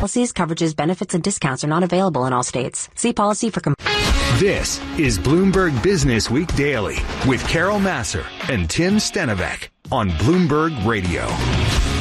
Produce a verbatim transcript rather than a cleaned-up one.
Policies, coverages, benefits, and discounts are not available in all states. See policy for... Com- This is Bloomberg Business Week Daily with Carol Massar and Tim Stenovec on Bloomberg Radio.